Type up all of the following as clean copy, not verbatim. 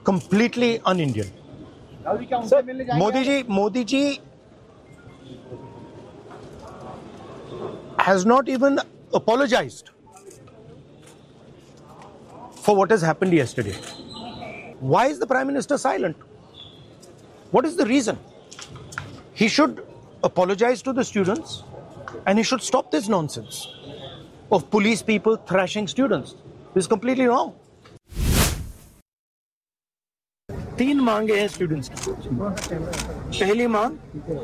completely un-Indian. Modi ji has not even apologized for what has happened yesterday. Why is the Prime Minister silent? What is the reason? He should apologize to the students and he should stop this nonsense of police people thrashing students. This is completely wrong. 3 मांगे हैं students की. पहली मांग,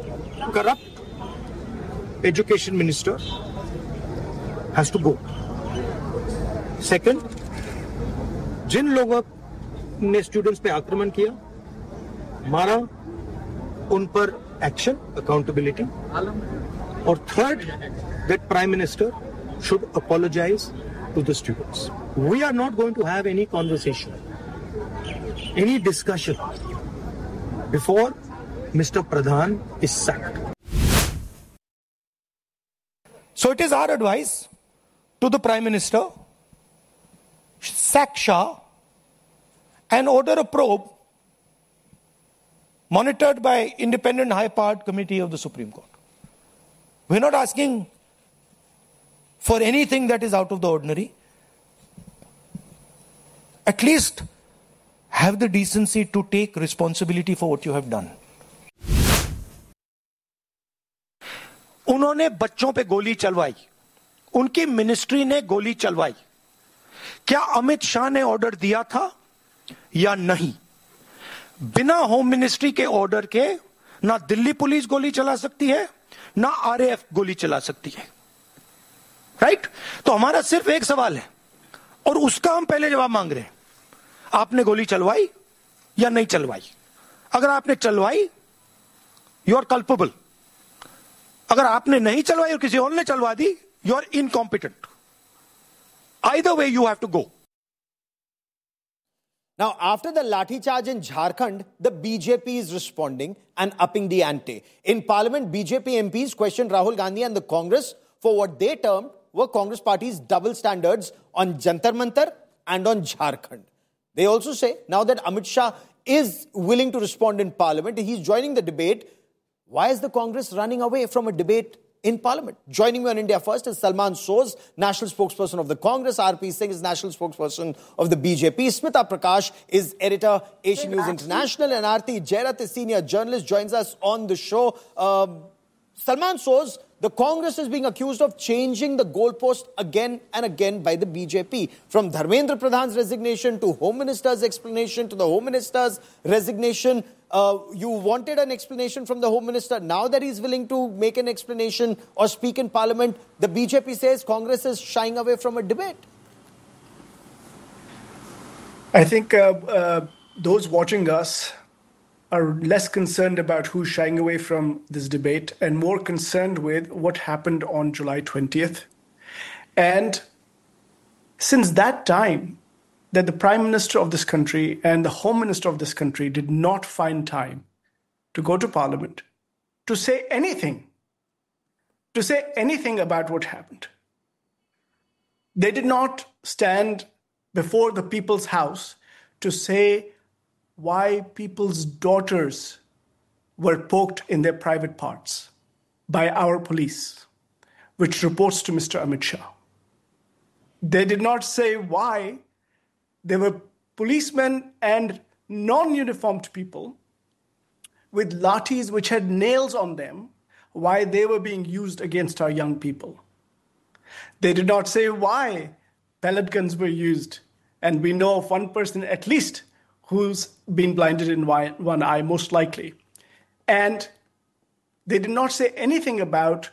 corrupt education minister has to go. Second, जिन लोगों ने students पे आक्रमण किया, मारा, उन पर एक्शन, अकाउंटेबिलिटी. और third, that Prime Minister should apologize to the students. We are not going to have any conversation, any discussion before Mr. Pradhan is sacked. So it is our advice to the Prime Minister, sack Shah and order a probe monitored by independent high-powered committee of the Supreme Court. We're not asking for anything that is out of the ordinary. At least have the decency to take responsibility for what you have done. उन्होंने बच्चों पे गोली चलवाई, उनकी ministry ने गोली चलवाई. क्या अमित शाह ने order दिया था या नहीं? बिना होम मिनिस्ट्री के ऑर्डर के ना दिल्ली पुलिस गोली चला सकती है, ना आरएएफ गोली चला सकती है. राइट? तो हमारा सिर्फ एक सवाल है और उसका हम पहले जवाब मांग रहे हैं. आपने गोली चलवाई या नहीं चलवाई? अगर आपने चलवाई, यू आर कल्पेबल. अगर आपने नहीं चलवाई और किसी और ने चलवा दी, you are incompetent. Either way, you have to go. Now, after the lathi charge in Jharkhand, the BJP is responding and upping the ante. In Parliament, BJP MPs questioned Rahul Gandhi and the Congress for what they termed were Congress party's double standards on Jantar Mantar and on Jharkhand. They also say now that Amit Shah is willing to respond in Parliament, he's joining the debate. Why is the Congress running away from a debate in Parliament? Joining me on India First is Salman Soz, National Spokesperson of the Congress. RP Singh is National Spokesperson of the BJP. Smita Prakash is Editor, Asian News International. And Aarti Jairat is Senior Journalist, joins us on the show. Salman Soz, the Congress is being accused of changing the goalpost again and again by the BJP. From Dharmendra Pradhan's resignation to Home Minister's explanation to the Home Minister's resignation. You wanted an explanation from the Home Minister. Now that he's willing to make an explanation or speak in Parliament, the BJP says Congress is shying away from a debate. I think those watching us are less concerned about who's shying away from this debate and more concerned with what happened on July 20th. And since that time, that the Prime Minister of this country and the Home Minister of this country did not find time to go to Parliament to say anything about what happened. They did not stand before the People's House to say why people's daughters were poked in their private parts by our police, which reports to Mr. Amit Shah. They did not say why there were policemen and non-uniformed people with lathis which had nails on them, why they were being used against our young people. They did not say why pellet guns were used. And we know of one person at least who's been blinded in one eye, most likely. And they did not say anything about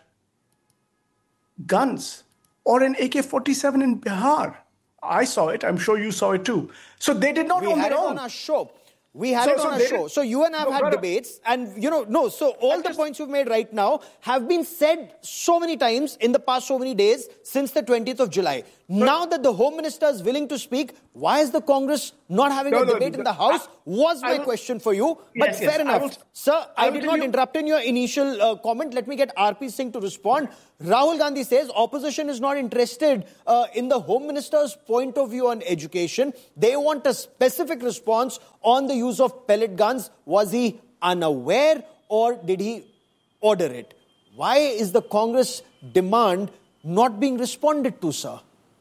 guns or an AK-47 in Bihar. I saw it. I'm sure you saw it too. So they did not on their own. We had it on our show. We had it on our show. So you and I have had debates and, so all the points you've made right now have been said so many times in the past so many days since the 20th of July. Now that the Home Minister is willing to speak, why is the Congress not having a debate in the House was my question for you. But fair enough. Sir, I did not interrupt in your initial comment. Let me get RP Singh to respond. Rahul Gandhi says opposition is not interested in the Home Minister's point of view on education. They want a specific response on the use of pellet guns. Was he unaware or did he order it? Why is the Congress demand not being responded to, sir?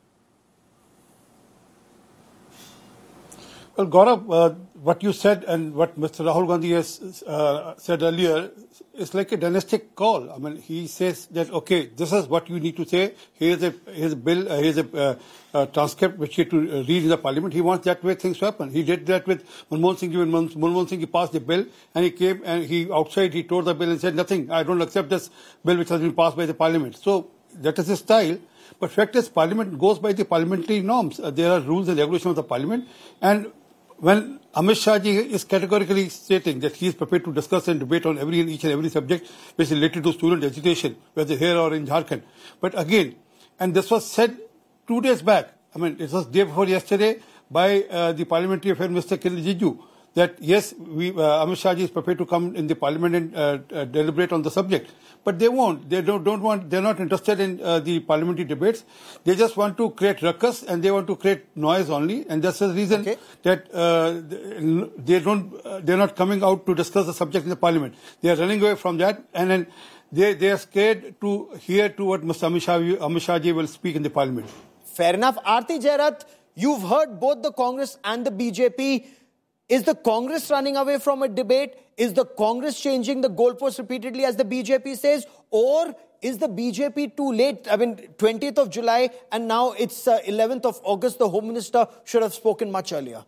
Well, Gaurav, what you said and what Mr. Rahul Gandhi has said earlier is like a dynastic call. I mean, he says that, okay, this is what you need to say. Here's a bill, here's a transcript which you have to read in the parliament. He wants that way things to happen. He did that with Manmohan Singh. When Manmohan Singh, he passed the bill and he came and he tore the bill and said, nothing, I don't accept this bill which has been passed by the parliament. So that is his style. But fact is, parliament goes by the parliamentary norms. There are rules and regulations of the parliament. And when Amit Shah ji is categorically stating that he is prepared to discuss and debate on each and every subject which is related to student education, whether here or in Jharkhand. But again, and this was said 2 days back, I mean, it was day before yesterday by the Parliamentary Affairs Minister Kiren Rijiju, that yes, Amit Shah ji is prepared to come in the parliament and deliberate on the subject. But they won't. They don't want. They're not interested in the parliamentary debates. They just want to create ruckus and they want to create noise only. And that's the reason that they're not coming out to discuss the subject in the parliament. They are running away from that, and then they are scared to hear to what Mr. Amit Shah ji will speak in the parliament. Fair enough. Aarti Jairath, you've heard both the Congress and the BJP. Is the Congress running away from a debate? Is the Congress changing the goalposts repeatedly as the BJP says? Or is the BJP too late? I mean, 20th of July and now it's 11th of August. The Home Minister should have spoken much earlier.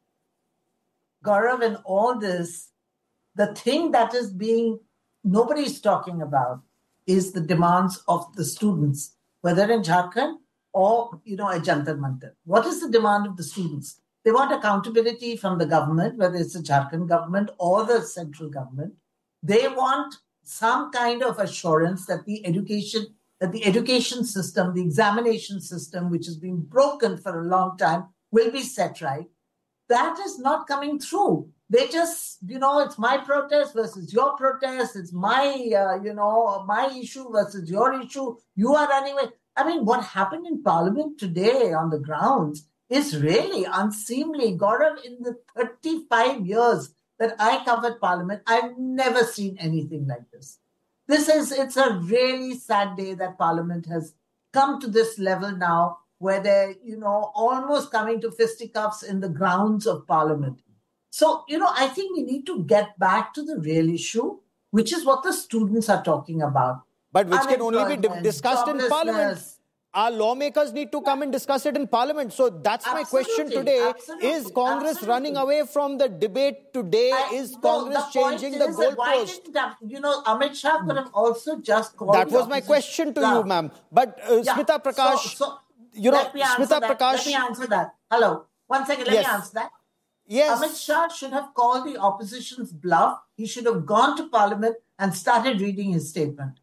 Gaurav, in all this, the thing that is nobody's talking about is the demands of the students, whether in Jharkhand or, at Jantar Mantar. What is the demand of the students? They want accountability from the government, whether it's the Jharkhand government or the central government. They want some kind of assurance that the education system, the examination system, which has been broken for a long time, will be set right. That is not coming through. They just, it's my protest versus your protest. It's my, my issue versus your issue. You are running away. I mean, what happened in Parliament today on the grounds is really unseemly. Gaurav, in the 35 years that I covered Parliament, I've never seen anything like this. It's a really sad day that Parliament has come to this level now where they're, almost coming to fisticuffs in the grounds of Parliament. So, I think we need to get back to the real issue, which is what the students are talking about. But which can only be discussed in Parliament. Our lawmakers need to come and discuss it in Parliament. So that's my question today. Is Congress running away from the debate today? Is Congress changing the goalpost? Amit Shah could have also just called. That was my question to you, ma'am. But Smita Prakash, let me answer that. Hello. 1 second, let me answer that. Yes. Amit Shah should have called the opposition's bluff. He should have gone to Parliament and started reading his statement.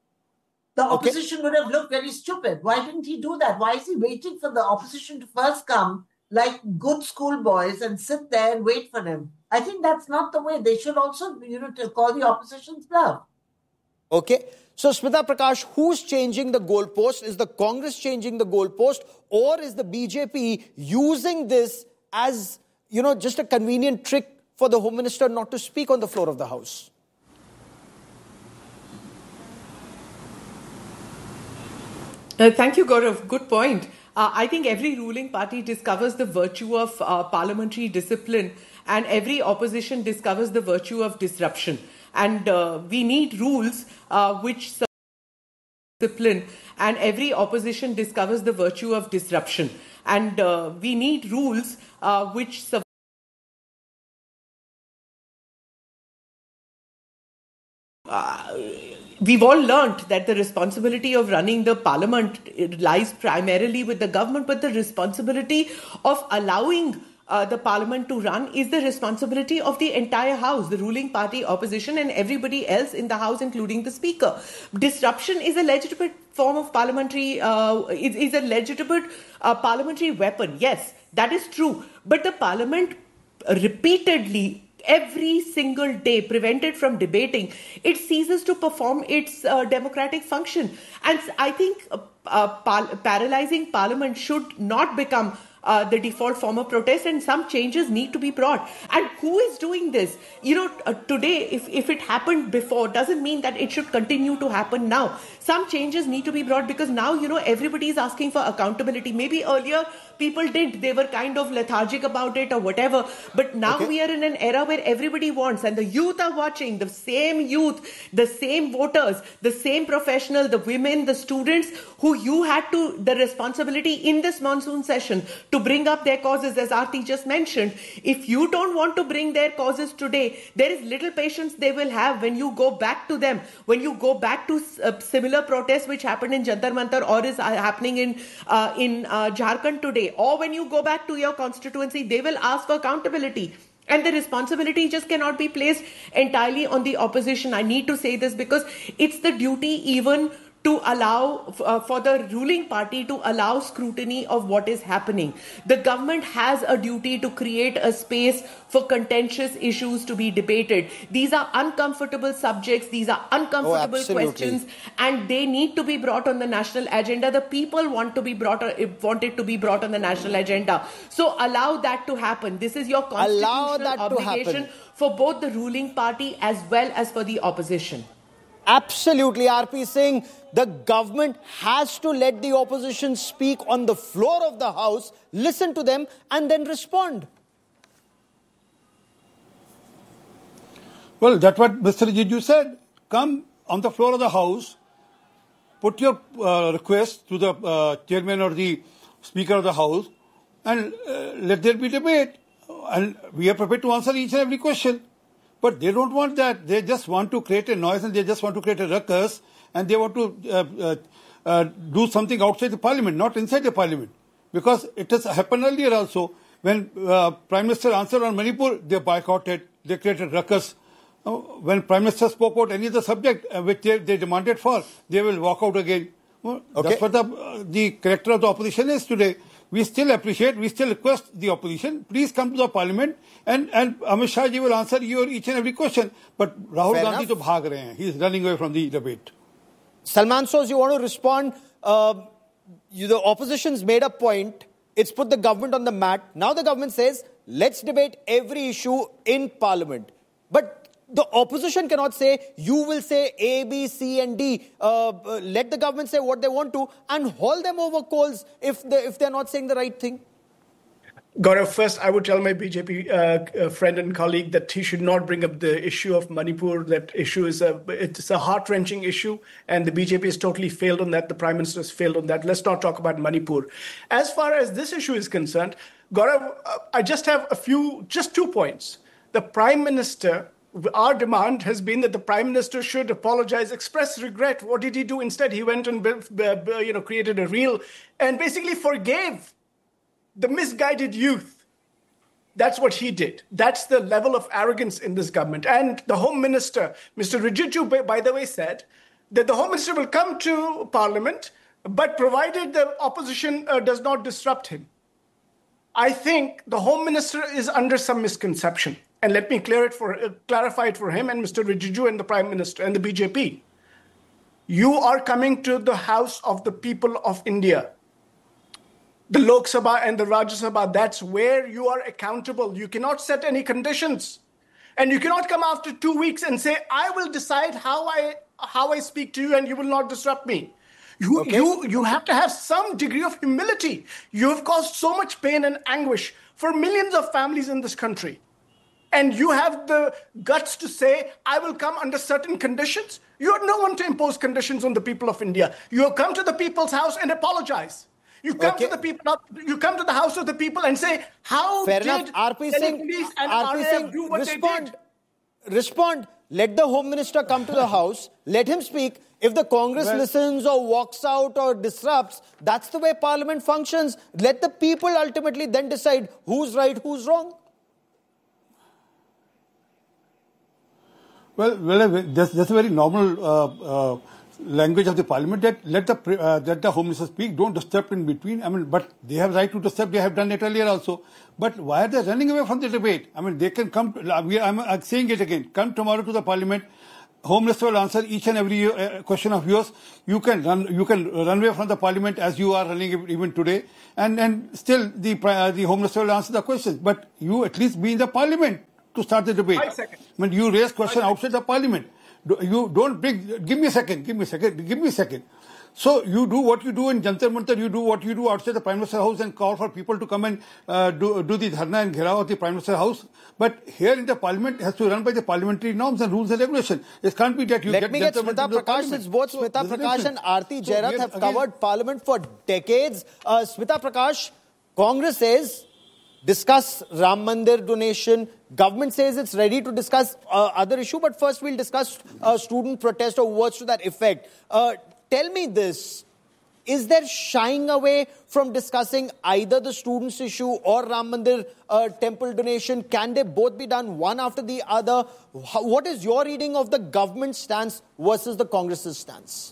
The opposition would have looked very stupid. Why didn't he do that? Why is he waiting for the opposition to first come like good schoolboys and sit there and wait for him? I think that's not the way. They should also, to call the opposition's bluff. Okay. So, Smita Prakash, who's changing the goalpost? Is the Congress changing the goalpost? Or is the BJP using this as, just a convenient trick for the Home Minister not to speak on the floor of the House? Thank you, Gaurav. Good point. I think every ruling party discovers the virtue of parliamentary discipline and every opposition discovers the virtue of disruption. And we need rules which discipline and every opposition discovers the virtue of disruption. And we need rules which we've all learnt that the responsibility of running the parliament lies primarily with the government, but the responsibility of allowing the parliament to run is the responsibility of the entire house, the ruling party, opposition, and everybody else in the house, including the speaker. Disruption is a legitimate form of parliamentary, is a legitimate parliamentary weapon. Yes, that is true. But the parliament repeatedly, every single day, prevented from debating, it ceases to perform its democratic function. And I think paralyzing parliament should not become the default form of protest, and some changes need to be brought. And who is doing this? Today, if it happened before, doesn't mean that it should continue to happen now. Some changes need to be brought because now, everybody is asking for accountability. Maybe earlier people did, they were kind of lethargic about it or whatever. But now we are in an era where everybody wants, and the youth are watching, the same youth, the same voters, the same professional, the women, the students who you had the responsibility in this monsoon session to bring up their causes, as Aarti just mentioned. If you don't want to bring their causes today, there is little patience they will have when you go back to them, when you go back to similar protests which happened in Jantar Mantar or is happening in Jharkhand today, or when you go back to your constituency, they will ask for accountability. And the responsibility just cannot be placed entirely on the opposition. I need to say this because it's the duty even to allow for the ruling party to allow scrutiny of what is happening. The government has a duty to create a space for contentious issues to be debated. These are uncomfortable subjects, these are uncomfortable questions, and they need to be brought on the national agenda. The people want it to be brought on the national agenda. So allow that to happen. This is your constitutional obligation for both the ruling party as well as for the opposition. Absolutely, RP Singh. The government has to let the opposition speak on the floor of the House, listen to them, and then respond. Well, that's what Mr. Rijiju said. Come on the floor of the House, put your request to the chairman or the speaker of the House, and let there be debate. And we are prepared to answer each and every question. But they don't want that. They just want to create a noise and they just want to create a ruckus, and they want to do something outside the parliament, not inside the parliament. Because it has happened earlier also. When Prime Minister answered on Manipur, they boycotted, they created ruckus. When Prime Minister spoke about any other subject which they demanded for, they will walk out again. Well, that's what the character of the opposition is today. We still appreciate, we still request the opposition, please come to the parliament and Amit Shah ji will answer your each and every question. But Rahul Gandhi to bhag rahe hain. He is running away from the debate. Salman Soz, you want to respond? The opposition's made a point. It's put the government on the mat. Now the government says, let's debate every issue in parliament. But the opposition cannot say, you will say A, B, C and D. Let the government say what they want to and haul them over coals if they're not saying the right thing. Gaurav, first I would tell my BJP friend and colleague that he should not bring up the issue of Manipur. That issue is it's a heart-wrenching issue, and the BJP has totally failed on that. The Prime Minister has failed on that. Let's not talk about Manipur. As far as this issue is concerned, Gaurav, I just have just 2 points. The Prime Minister, our demand has been that the Prime Minister should apologize, express regret. What did he do instead? He went and created a reel and basically forgave the misguided youth. That's what he did. That's the level of arrogance in this government. And the Home Minister, Mr. Rijiju, by the way, said that the Home Minister will come to Parliament, but provided the opposition does not disrupt him. I think the Home Minister is under some misconception. And let me clarify it for him and Mr. Rijiju and the Prime Minister and the BJP. You are coming to the House of the people of India. The Lok Sabha and the Rajya Sabha, that's where you are accountable. You cannot set any conditions. And you cannot come after 2 weeks and say, I will decide how I speak to you and you will not disrupt me. You have to have some degree of humility. You have caused so much pain and anguish for millions of families in this country. And you have the guts to say, I will come under certain conditions. You are no one to impose conditions on the people of India. You have come to the people's house and apologize. You come to the people. You come to the house of the people and say, "How did RP Singh, police and RAF do what they did?" Respond. let the Home Minister come to the House, let him speak. If the Congress listens or walks out or disrupts, that's the way Parliament functions. Let the people ultimately then decide who's right, who's wrong. Well, that's a very normal language of the Parliament, that let the Home Minister speak, don't disturb in between. I mean, but they have right to disturb. They have done it earlier also. But why are they running away from the debate? I mean, they can come. I'm saying it again. Come tomorrow to the Parliament. Home Minister will answer each and every question of yours. You can run away from the Parliament as you are running even today, and still the Home Minister will answer the questions. But you at least be in the Parliament to start the debate. When you raise question outside the Parliament, you don't bring. Give me a second. So you do what you do in Jantar Mantar, you do what you do outside the Prime Minister's house and call for people to come and do the dharna and gherav of the Prime Minister's house. But here in the Parliament, it has to run by the parliamentary norms and rules and regulations. It can't be that you Let me get Smita Prakash, since both Smita Prakash and Aarti Jairath have covered Parliament for decades. Smita Prakash, Congress says, discuss Ram Mandir donation. Government says it's ready to discuss other issue, but first we'll discuss student protest or words to that effect. Tell me this, is there shying away from discussing either the students' issue or Ram Mandir temple donation? Can they both be done one after the other? What is your reading of the government stance versus the Congress's stance?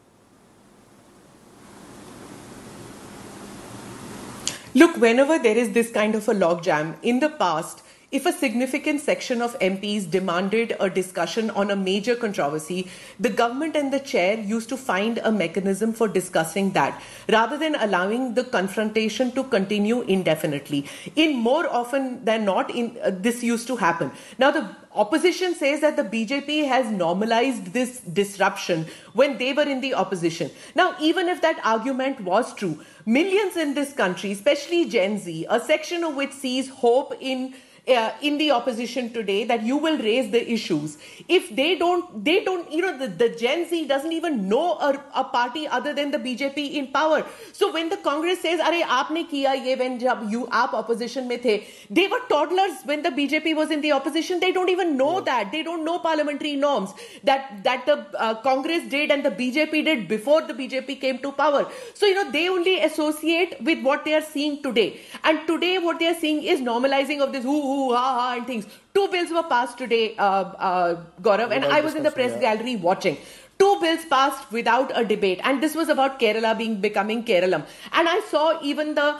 Look, whenever there is this kind of a logjam, in the past, if a significant section of MPs demanded a discussion on a major controversy, the government and the chair used to find a mechanism for discussing that, rather than allowing the confrontation to continue indefinitely. In more often than not, this used to happen. Now, the opposition says that the BJP has normalized this disruption when they were in the opposition. Now, even if that argument was true, millions in this country, especially Gen Z, a section of which sees hope in the opposition today, that you will raise the issues. If they don't, the Gen Z doesn't even know a party other than the BJP in power. So when the Congress says, "Arey, aapne kiya ye when jab aap opposition mein the," they were toddlers when the BJP was in the opposition. They don't even know that. They don't know parliamentary norms that the Congress did and the BJP did before the BJP came to power. So, they only associate with what they are seeing today. And today what they are seeing is normalizing of this ha and things. 2 bills were passed today, Gaurav, and I was in the press gallery watching. 2 bills passed without a debate, and this was about Kerala becoming Keralam. And I saw even the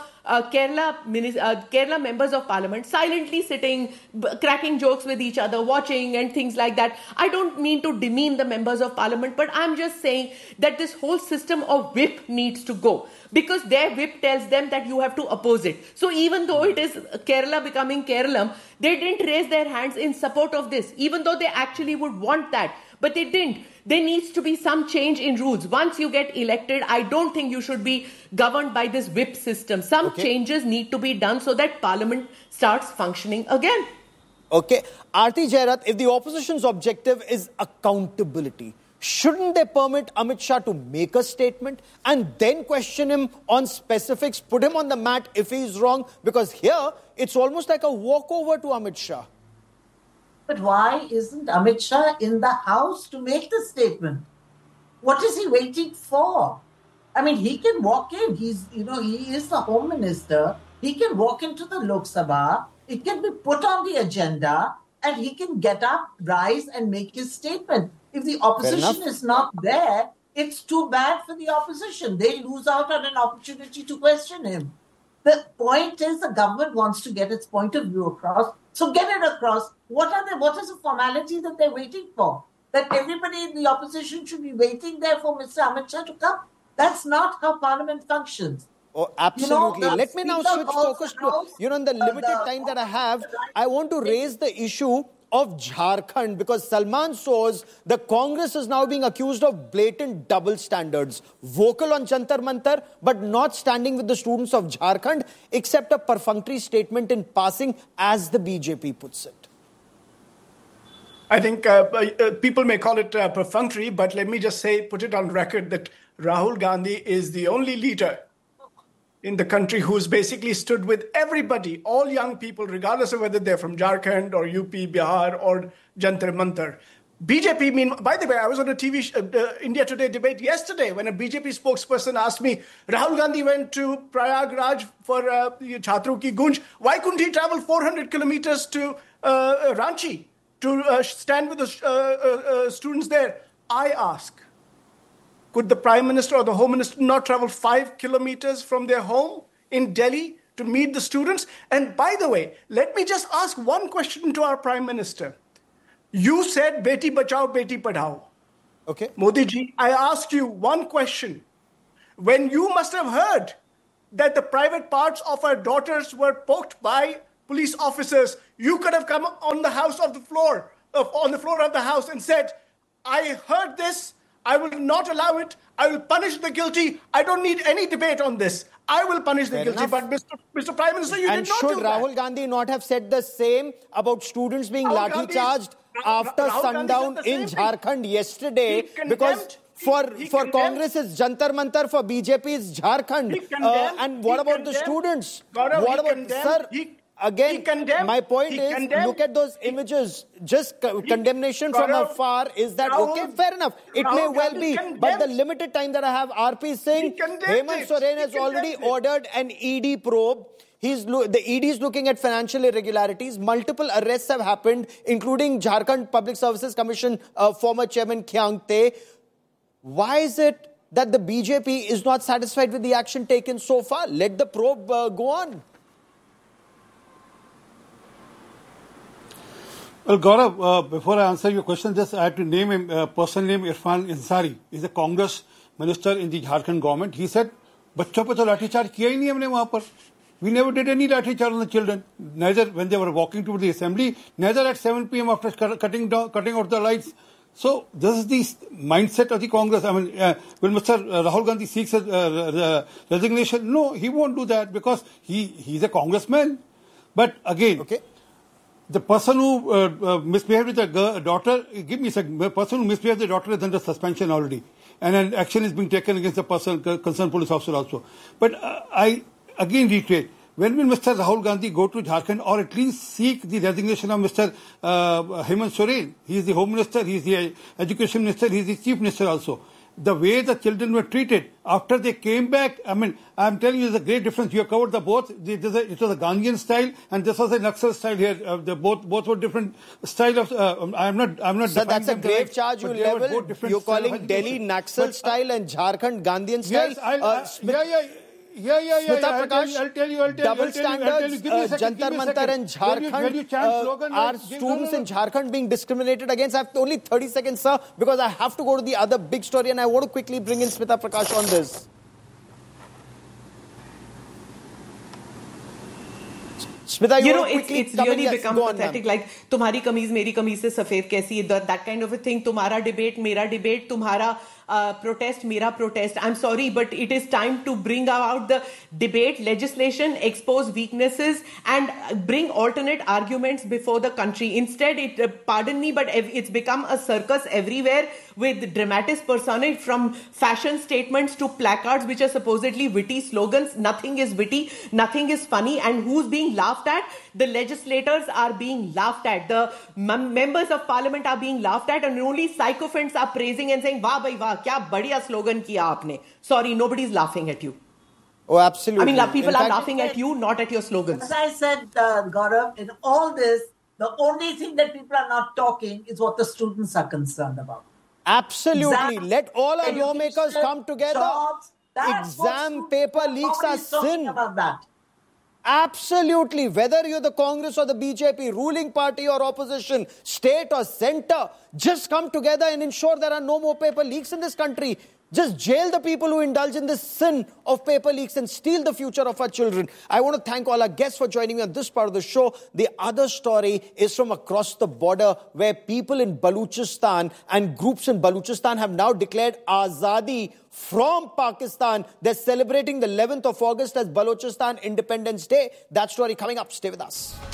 Kerala members of Parliament silently sitting, cracking jokes with each other, watching and things like that. I don't mean to demean the members of Parliament, but I'm just saying that this whole system of whip needs to go, because their whip tells them that you have to oppose it. So even though it is Kerala becoming Keralam, they didn't raise their hands in support of this, even though they actually would want that. But they didn't. There needs to be some change in rules. Once you get elected, I don't think you should be governed by this whip system. Some changes need to be done so that Parliament starts functioning again. Okay. Aarti Jairath, if the opposition's objective is accountability, shouldn't they permit Amit Shah to make a statement and then question him on specifics, put him on the mat if he's wrong? Because here, it's almost like a walkover to Amit Shah. But why isn't Amit Shah in the House to make the statement? What is he waiting for? I mean, he can walk in. He is the Home Minister. He can walk into the Lok Sabha. It can be put on the agenda and he can get up, rise and make his statement. If the opposition is not there, it's too bad for the opposition. They lose out on an opportunity to question him. The point is the government wants to get its point of view across. So get it across. What is the formality that they're waiting for? That everybody in the opposition should be waiting there for Mr. Amit Shah to come? That's not how Parliament functions. Oh, absolutely. Let me now switch focus to, in the limited time that I have, I want to raise the issue of Jharkhand, because Salman Soz, the Congress is now being accused of blatant double standards. Vocal on Jantar Mantar, but not standing with the students of Jharkhand, except a perfunctory statement in passing, as the BJP puts it. I think people may call it perfunctory, but let me just put it on record that Rahul Gandhi is the only leader in the country who's basically stood with everybody, all young people, regardless of whether they're from Jharkhand or UP, Bihar or Jantar Mantar. BJP, by the way, I was on a India Today debate yesterday when a BJP spokesperson asked me, Rahul Gandhi went to Prayagraj for Chhatru Ki Gunj. Why couldn't he travel 400 kilometers to Ranchi to stand with the students there? I ask, could the Prime Minister or the Home Minister not travel 5 kilometers from their home in Delhi to meet the students? And by the way, let me just ask one question to our Prime Minister. You said Beti Bachao, Beti Padhao. Okay. Modi ji, I ask you one question. When you must have heard that the private parts of our daughters were poked by police officers, you could have come on the floor of the house and said, I heard this, I will not allow it, I will punish the guilty, I don't need any debate on this. I will punish the guilty. But Mr. Prime Minister, you did not do that. And should Rahul Gandhi not have said the same about students being lathi-charged after sundown in Jharkhand yesterday? Because for Congress it's Jantar Mantar, for BJP it's Jharkhand. And what about the students? What about, sir? Again, my point is, look at those images. Just condemnation from afar, is that okay? Fair enough. It may well be. But the limited time that I have, RP Singh, Hemant Soren has already ordered an ED probe. The ED is looking at financial irregularities. Multiple arrests have happened, including Jharkhand Public Services Commission former chairman Khyang Te. Why is it that the BJP is not satisfied with the action taken so far? Let the probe go on. Well, Gaurav, before I answer your question, just I have to name him, person name Irfan Ansari. He's a Congress minister in the Jharkhand government. He said, "Bachcho pe to lathi charge kiya hi nahi humne wahan par. We never did any lathi charge on the children. Neither when they were walking to the assembly, neither at 7 p.m. after cutting out the lights." So this is the mindset of the Congress. I mean, when Mr. Rahul Gandhi seeks his resignation, no, he won't do that because he's a congressman. But again. Okay. The person who misbehaved with the daughter, give me a second, the person who misbehaved with the daughter is under suspension already. And an action is being taken against the person, concerned police officer also. But I again reiterate, when will Mr. Rahul Gandhi go to Jharkhand or at least seek the resignation of Mr. Hemant Soren? He is the Home Minister, he is the Education Minister, he is the Chief Minister also. The way the children were treated after they came back, I mean, I'm telling you, there's a great difference. You have covered the both. It was a Gandhian style, and this was a Naxal style here. Both were different style of. I'm not. So that's a grave charge you level. You're calling Delhi Naxal style and Jharkhand Gandhian style. Yes, Yeah. Smita Prakash, I'll tell you. Double standards, Jantar Mantar and Jharkhand. Are students in Jharkhand being discriminated against? I have only 30 seconds, sir, because I have to go to the other big story and I want to quickly bring in Smita Prakash on this. Smita, it's really become pathetic. Like, tumhari kameez, meri kameez se safed kaisi, that kind of a thing. Tumhara debate, mera debate, tumhara protest, mera protest. I'm sorry, but it is time to bring out the debate, legislation, expose weaknesses, and bring alternate arguments before the country. Instead, pardon me, but it's become a circus everywhere with dramatis personae, from fashion statements to placards which are supposedly witty slogans. Nothing is witty, nothing is funny, and who's being laughed at? The legislators are being laughed at, the members of parliament are being laughed at, and only sycophants are praising and saying, "Wah bhai wah, kya badhiya slogan kiya aapne." Sorry, nobody's laughing at you. Oh, absolutely. I mean, people are laughing at you, not at your slogans. As I said, Gaurav, in all this, the only thing that people are not talking is what the students are concerned about. Absolutely. Let all our lawmakers come together. Jobs, exam paper leaks are sin. About that. Absolutely. Whether you're the Congress or the BJP, ruling party or opposition, state or center, just come together and ensure there are no more paper leaks in this country. Just jail the people who indulge in this sin of paper leaks and steal the future of our children. I want to thank all our guests for joining me on this part of the show. The other story is from across the border, where people in Baluchistan and groups in Baluchistan have now declared Azadi from Pakistan. They're celebrating the 11th of August as Balochistan Independence Day. That story coming up. Stay with us.